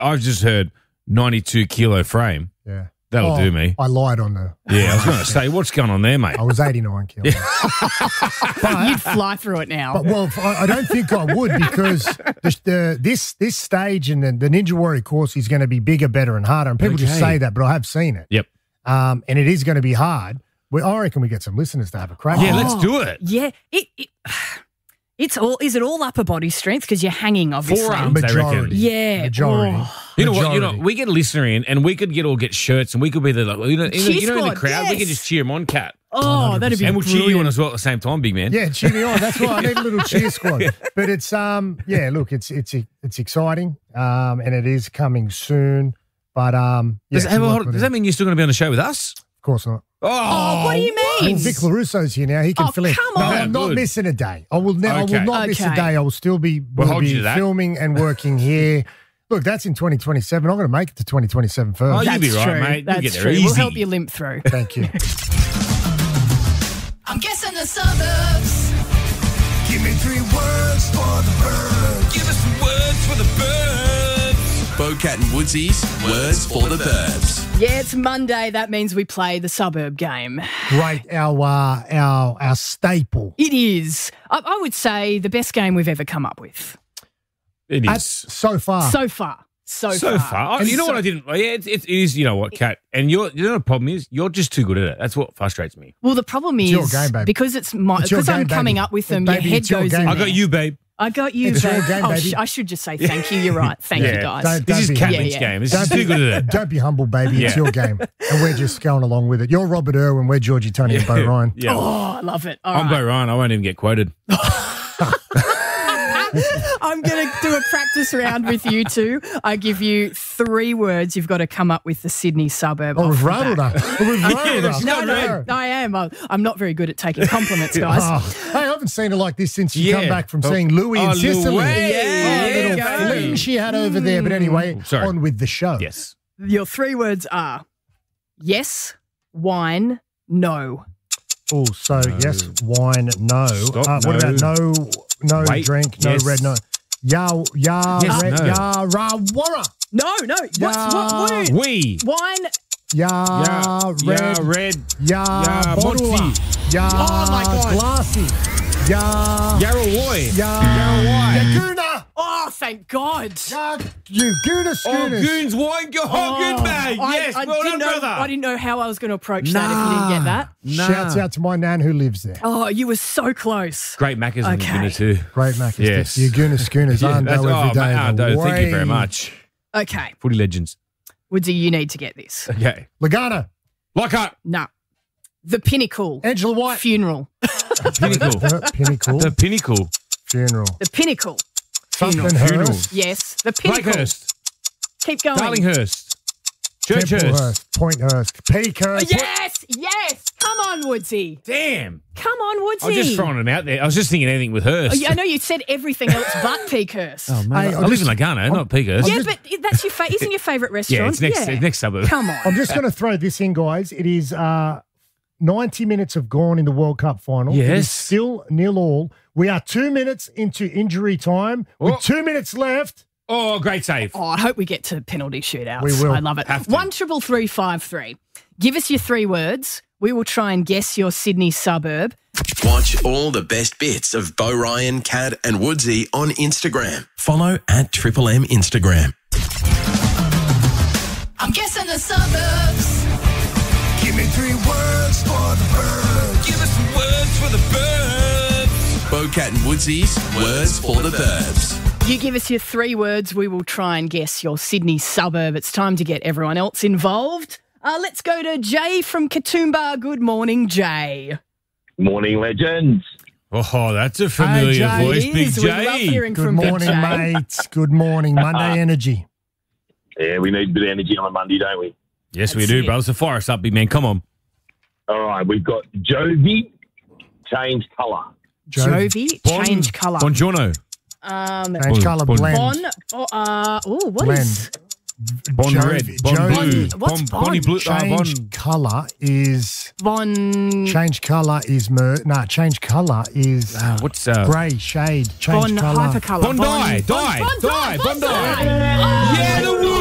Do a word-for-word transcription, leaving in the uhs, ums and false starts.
I've just heard ninety-two kilo frame. Yeah. That'll oh, do me. I lied on the... Yeah, I was going to say, what's going on there, mate? I was eighty-nine kilos. But, You'd fly through it now. But, well, I, I don't think I would because the, the, this this stage in the, the Ninja Warrior course is going to be bigger, better, and harder. And people Okay. just say that, but I have seen it. Yep. Um, and it is going to be hard. We, I reckon we get some listeners to have a crack. Yeah, at it. let's do it. Yeah, it, it it's all. Is it all upper body strength? Because you're hanging, obviously. Forearms, I reckon. Majority. Yeah. Majority. Oh. You know what? You know, Majority. we get a listener in, and we could get all get shirts, and we could be the like, you know, you know, Cheer you know in the squad, crowd, we yes. could just cheer him on, Cat, Oh, that'd be and we'll cheer you on brilliant. as well at the same time, big man. Yeah, cheer me on. That's why I need a little cheer squad. But it's um, yeah. Look, it's it's it's exciting, um, and it is coming soon. But um, yeah, Does, to have a- work with does it. that mean you're still going to be on the show with us? Of course not. Oh, what do you Well, mean? Vic LaRusso's here now. He can Oh, fill in. come No, on. I'm not Good. missing a day. I will. Ne- I Okay. will not miss a Okay. day. I will still be, We'll will hold you be to that. filming and working here. Look, that's in twenty twenty-seven. I'm going to make it to twenty twenty-seven first. Oh, you'll That's be right, true. mate. You'll That's get there true. easy. We'll help you limp through. Thank you. I'm guessing the suburbs. Give me three words for the birds. Give us some words for the birds. Bocat and Woodsy's words for the birds. Yeah, it's Monday. That means we play the suburb game. Great, our uh, our our staple. It is, I, I would say, the best game we've ever come up with It At, is. so far, so far. So, So far. far. Oh, you know what I didn't? Yeah, it, it is, you know what, Kat? And you're, you know what the problem is? You're just too good at it. That's what frustrates me. Well, the problem It's is your game, baby. because it's my It's your because I'm game, coming baby. up with them. Baby, your head it's your goes game. in. I got there. you, babe. I got you. It's your babe. game, oh, baby. sh- I should just say thank you. You're right. Thank Yeah. you, guys. Don't- This is be Catherine's humble. Yeah, yeah. game. This is too good at it. Don't be humble, baby. It's Yeah. your game, and we're just going along with it. You're Robert Irwin. We're Georgie Tony and Bo Ryan. Yeah. Oh, I love it. All I'm right. Bo Ryan. I won't even get quoted. I'm going to do a practice round with you two. I give you three words. You've got to come up with the Sydney suburb. Oh, off we've the rattled bat. her. We've rattled her. No, no, I am. I- I'm not very good at taking compliments, guys. Oh, hey, I haven't seen her like this since she Yeah. come back from Oh. seeing Louis Oh, in Sicily. Louis. Oh, Yeah, a little there you go. fling she had over there. But anyway, Sorry. on with the show. Yes. Your three words are yes, wine, no. Oh, so yes, wine, no. Stop, uh, What no. about no, no Wait, drink, no yes. red, no. Ya, ya, Yes, red, no. ya, ra, wara. No, no. What's what word? We. Wine. Ya, Yeah, red, yeah, red. ya, Ya, bottle, Monty. ya, Oh, my God. glassy, ya, Yarrawoy. ya, Yarrawai. Yaguna, Oh, thank God. ya, Yaguna Oh, schooners. Goons wine. Go, oh, good, mate. I, Yes, I well didn't done, know, brother. I didn't know how I was going to approach that if you didn't get that. Nah. Shouts out to my nan who lives there. Oh, you were so close. Great Macca's on Okay. the too. Great Mac. Yes. Yaguna schooners. Yeah, Arndo that's- every oh, day. mate, of the Arndo, thank you very way. much. Okay. Footy legends. Woodsy, you need to get this. Okay. Lagana, Lockhart. No. The Pinnacle Angela White. Funeral. Pinnacle. The Pinnacle The Pinnacle. funeral. The Pinnacle. Something Funeral. Hurst. Yes. The Pinnacle. Blakehurst. Keep going. Darlinghurst. Churchhurst. Templehurst. Pointhurst. Peakhurst. Yes. Yes. Come on, Woodsy. Damn. Come on, Woodsy. I was just throwing them out there. I was just thinking anything with Hurst. Oh, yeah, I know you said everything else but Peakhurst. Oh, mate. Hey, I I live just- in Lagana, not Peakhurst. yeah, just- but that's your fa- isn't your favourite restaurant? Yeah, it's next, it's next suburb. Come on. I'm just going to throw this in, guys. It is uh, ninety minutes have gone in the World Cup final. It is Yes. still nil all. We are two minutes into injury time. Oh. With two minutes left. Oh, great save. Oh, I hope we get to penalty shootouts. We will. I love it. Have to. One triple three five three. Give us your three words. We will try and guess your Sydney suburb. Watch all the best bits of Bo Ryan, Cat and Woodsy on Instagram. Follow at Triple M Instagram. I'm guessing the suburbs. Give me three words for the birds. Give us some words for the birds. Bocat and Woodsy's words for the birds. You give us your three words. We will try and guess your Sydney suburb. It's time to get everyone else involved. Uh, let's go to Jay from Katoomba. Good morning, Jay. Morning, legends. Oh, that's a familiar Jay. voice, It Big is. We love J. hearing Good from Big morning, Jay. mates. Good morning. Monday energy. Yeah, we need a bit of energy on a Monday, don't we? Yes, we That's do, it. brother. So fire us up, big man. Come on. All right, we've got Jovi, change colour. Jovi, change colour. Buongiorno. Um, Change colour Bon- blend. Bon. Oh, uh, oh, what Blend. is Bon Jovi- red, bon Jovi- blue, What's bon, Bonnie Bon? blue, uh, Change bon. colour is Bon. change colour is mer. Nah, change colour is Uh, what's uh, grey shade. Change Bon colour. hypercolour. Bon dye, dye, Bon dye, dye. Bon dye. Oh, Yeah, the